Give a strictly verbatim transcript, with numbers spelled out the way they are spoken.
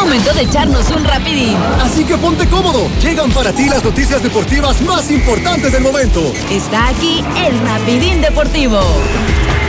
Momento de echarnos un rapidín. Así que ponte cómodo. Llegan para ti las noticias deportivas más importantes del momento. Está aquí el Rapidín Deportivo.